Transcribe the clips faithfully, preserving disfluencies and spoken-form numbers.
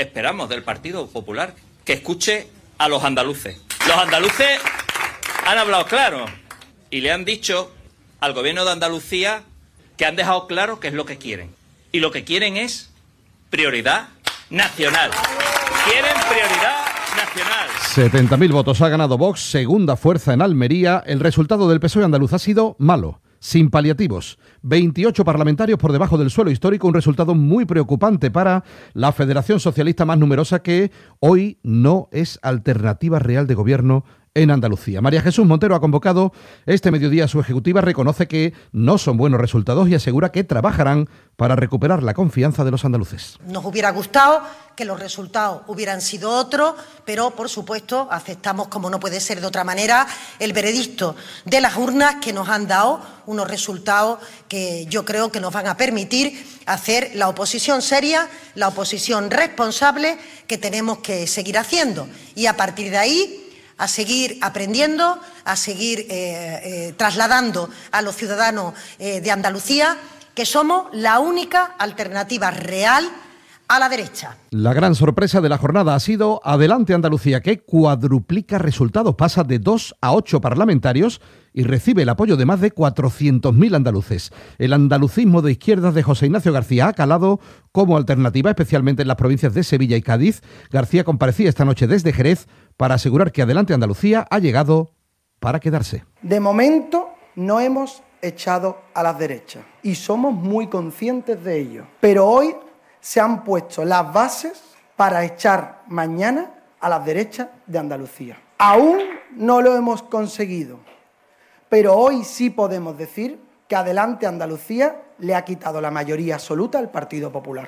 esperamos del Partido Popular que escuche a los andaluces. Los andaluces han hablado claro y le han dicho al gobierno de Andalucía que han dejado claro qué es lo que quieren. Y lo que quieren es prioridad nacional. Quieren prioridad nacional. setenta mil votos ha ganado Vox, segunda fuerza en Almería. El resultado del P S O E andaluz ha sido malo, sin paliativos. veintiocho parlamentarios por debajo del suelo histórico, un resultado muy preocupante para la Federación Socialista más numerosa, que hoy no es alternativa real de gobierno en Andalucía. María Jesús Montero ha convocado este mediodía a su ejecutiva, reconoce que no son buenos resultados y asegura que trabajarán para recuperar la confianza de los andaluces. Nos hubiera gustado que los resultados hubieran sido otros, pero por supuesto aceptamos, como no puede ser de otra manera, el veredicto de las urnas, que nos han dado unos resultados que yo creo que nos van a permitir hacer la oposición seria, la oposición responsable que tenemos que seguir haciendo, y a partir de ahí a seguir aprendiendo, a seguir eh, eh, trasladando a los ciudadanos eh, de Andalucía que somos la única alternativa real a la derecha. La gran sorpresa de la jornada ha sido Adelante Andalucía, que cuadruplica resultados, pasa de dos a ocho parlamentarios y recibe el apoyo de más de cuatrocientos mil andaluces. El andalucismo de izquierdas de José Ignacio García ha calado como alternativa, especialmente en las provincias de Sevilla y Cádiz. García comparecía esta noche desde Jerez para asegurar que Adelante Andalucía ha llegado para quedarse. De momento no hemos echado a las derechas y somos muy conscientes de ello, pero hoy se han puesto las bases para echar mañana a las derechas de Andalucía. Aún no lo hemos conseguido, pero hoy sí podemos decir que Adelante Andalucía le ha quitado la mayoría absoluta al Partido Popular.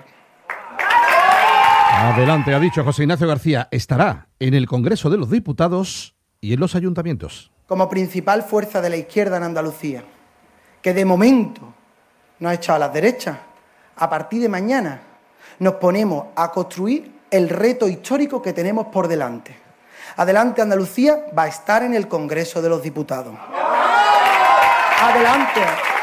Adelante, ha dicho José Ignacio García, estará en el Congreso de los Diputados y en los ayuntamientos. Como principal fuerza de la izquierda en Andalucía, que de momento no ha echado a las derechas, a partir de mañana nos ponemos a construir el reto histórico que tenemos por delante. Adelante Andalucía va a estar en el Congreso de los Diputados. Adelante.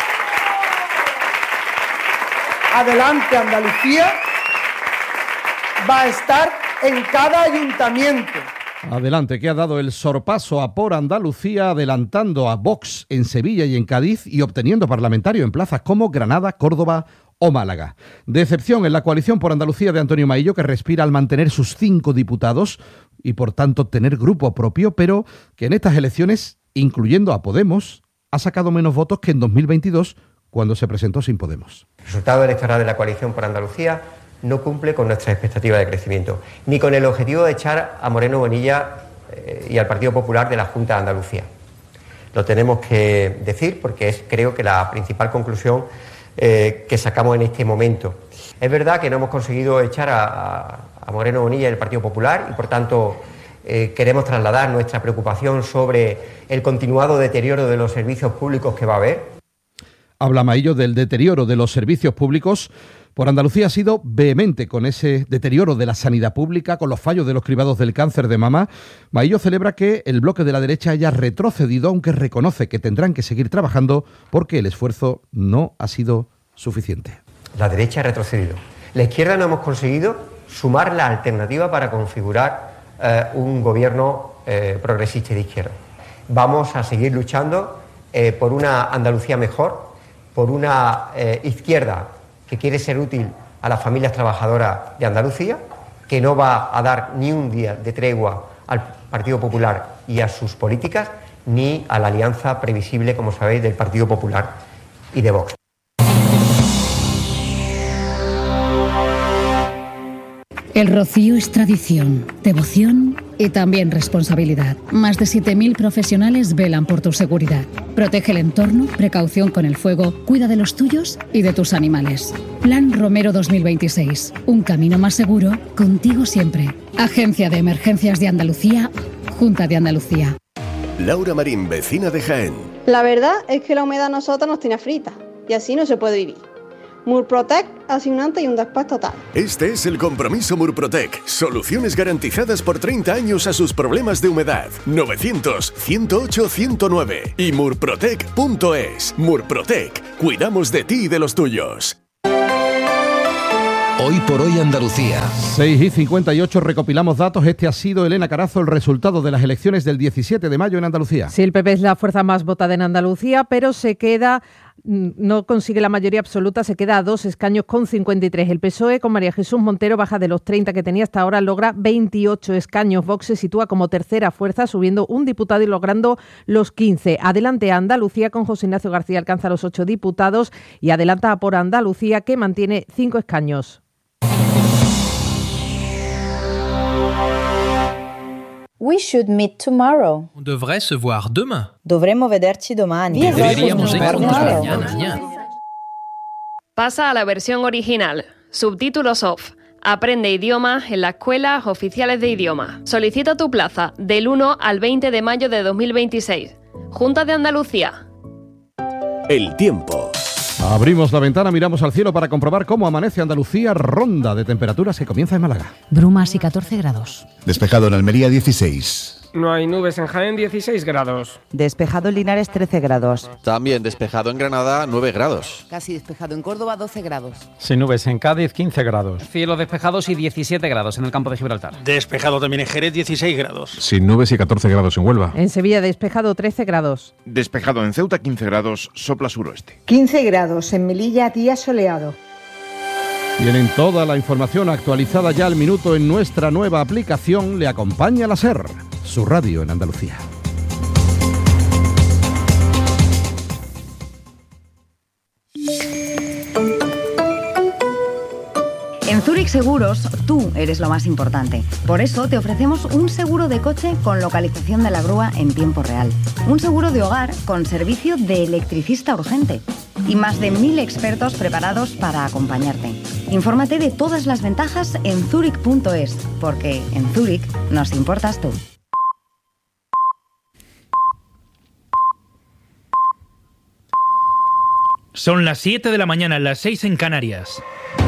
Adelante Andalucía va a estar en cada ayuntamiento. Adelante, que ha dado el sorpaso a Por Andalucía, adelantando a Vox en Sevilla y en Cádiz y obteniendo parlamentario en plazas como Granada, Córdoba o Málaga. Decepción en la coalición Por Andalucía de Antonio Maillo, que respira al mantener sus cinco diputados y por tanto tener grupo propio, pero que en estas elecciones, incluyendo a Podemos, ha sacado menos votos que en dos mil veintidós, cuando se presentó sin Podemos. El resultado electoral de la coalición Por Andalucía no cumple con nuestras expectativas de crecimiento, ni con el objetivo de echar a Moreno Bonilla eh, y al Partido Popular de la Junta de Andalucía. Lo tenemos que decir porque es, creo que, la principal conclusión eh, que sacamos en este momento. Es verdad que no hemos conseguido echar a, a, a Moreno Bonilla y el Partido Popular y, por tanto, eh, queremos trasladar nuestra preocupación sobre el continuado deterioro de los servicios públicos que va a haber. Habla Maillo del deterioro de los servicios públicos. Por Andalucía ha sido vehemente con ese deterioro de la sanidad pública, con los fallos de los cribados del cáncer de mama. Maillo celebra que el bloque de la derecha haya retrocedido, aunque reconoce que tendrán que seguir trabajando porque el esfuerzo no ha sido suficiente. La derecha ha retrocedido. La izquierda no hemos conseguido sumar la alternativa para configurar eh, un gobierno eh, progresista y de izquierda. Vamos a seguir luchando eh, por una Andalucía mejor, por una eh, izquierda que quiere ser útil a las familias trabajadoras de Andalucía, que no va a dar ni un día de tregua al Partido Popular y a sus políticas, ni a la alianza previsible, como sabéis, del Partido Popular y de Vox. El rocío es tradición, devoción y también responsabilidad. Más de siete mil profesionales velan por tu seguridad. Protege el entorno, precaución con el fuego, cuida de los tuyos y de tus animales. Plan Romero dos mil veintiséis. Un camino más seguro, contigo siempre. Agencia de Emergencias de Andalucía, Junta de Andalucía. Laura Marín, vecina de Jaén. La verdad es que la humedad a nosotros nos tiene frita y así no se puede vivir. Murprotec hace un antes y un después total. Este es el compromiso Murprotec. Soluciones garantizadas por treinta años a sus problemas de humedad. novecientos, ciento ocho, ciento nueve y murprotec punto es. Murprotec. Cuidamos de ti y de los tuyos. Hoy por hoy Andalucía. seis y cincuenta y ocho recopilamos datos. Este ha sido, Elena Carazo, el resultado de las elecciones del diecisiete de mayo en Andalucía. Sí, el P P es la fuerza más votada en Andalucía, pero se queda, no consigue la mayoría absoluta, se queda a dos escaños con cincuenta y tres. El P S O E con María Jesús Montero baja de los treinta que tenía hasta ahora, logra veintiocho escaños. Vox se sitúa como tercera fuerza, subiendo un diputado y logrando los quince. Adelante a Andalucía con José Ignacio García, alcanza los ocho diputados y adelanta a Por Andalucía, que mantiene cinco escaños. We should meet tomorrow. On devrait se voir demain. Dovremmo vederci domani. Deberíamos vernos mañana. Pasa a la versión original. Subtítulos off. Aprende idiomas en las escuelas oficiales de idioma. Solicita tu plaza del uno al veinte de mayo de dos mil veintiséis. Junta de Andalucía. El tiempo. Abrimos la ventana, miramos al cielo para comprobar cómo amanece Andalucía. Ronda de temperaturas que comienza en Málaga. Brumas y catorce grados. Despejado en Almería, dieciséis. No hay nubes en Jaén, dieciséis grados. Despejado en Linares, trece grados. También despejado en Granada, nueve grados. Casi despejado en Córdoba, doce grados. Sin nubes en Cádiz, quince grados. Cielos despejados y diecisiete grados en el campo de Gibraltar. Despejado también en Jerez, dieciséis grados. Sin nubes y catorce grados en Huelva. En Sevilla despejado, trece grados. Despejado en Ceuta, quince grados, sopla suroeste. quince grados en Melilla, día soleado. Tienen toda la información actualizada ya al minuto en nuestra nueva aplicación. Le acompaña la SER, su radio en Andalucía. En Zurich Seguros, tú eres lo más importante. Por eso te ofrecemos un seguro de coche con localización de la grúa en tiempo real. Un seguro de hogar con servicio de electricista urgente. Y más de mil expertos preparados para acompañarte. Infórmate de todas las ventajas en zurich punto es, porque en Zurich nos importas tú. Son las siete de la mañana, las seis en Canarias.